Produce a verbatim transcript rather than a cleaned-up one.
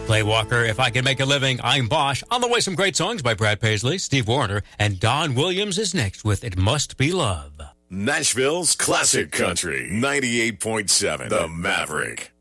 Clay Walker, If I Can Make a Living, I'm Bosch. On the way, some great songs by Brad Paisley, Steve Wariner, and Don Williams is next with It Must Be Love. Nashville's classic country, ninety-eight point seven, The Maverick.